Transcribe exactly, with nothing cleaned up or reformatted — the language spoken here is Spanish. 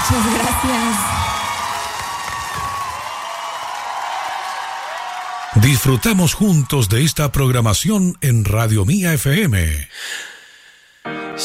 Muchas gracias. Disfrutamos juntos de esta programación en Radio Mía F M.